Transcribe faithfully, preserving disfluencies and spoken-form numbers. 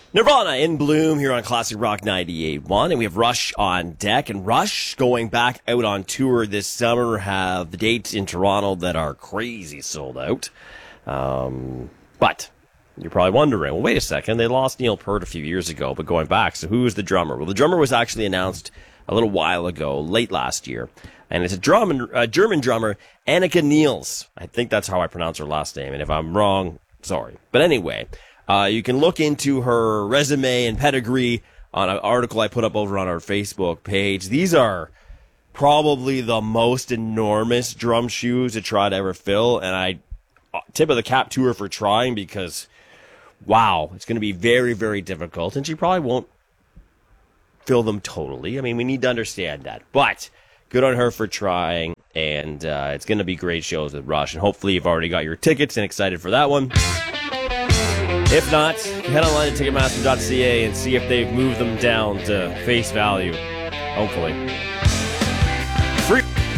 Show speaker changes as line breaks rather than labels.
Nirvana in Bloom here on Classic Rock ninety-eight point one, and we have Rush on deck. And Rush going back out on tour this summer, have the dates in Toronto that are crazy sold out. Um, but you're probably wondering, well, wait a second, they lost Neil Peart a few years ago, but going back, so who is the drummer? Well, the drummer was actually announced a little while ago, late last year, and it's a drum, uh, German drummer, Annika Niels. I think that's how I pronounce her last name, and if I'm wrong, sorry. But anyway, uh, you can look into her resume and pedigree on an article I put up over on our Facebook page. These are probably the most enormous drum shoes to try to ever fill, and I tip of the cap to her for trying, because wow, it's going to be very, very difficult, and she probably won't fill them totally. I mean, we need to understand that, but good on her for trying, and uh, it's going to be great shows with Rush, and hopefully you've already got your tickets and excited for that one. If not, head online to Ticketmaster dot c a and see if they've moved them down to face value. Hopefully. Free.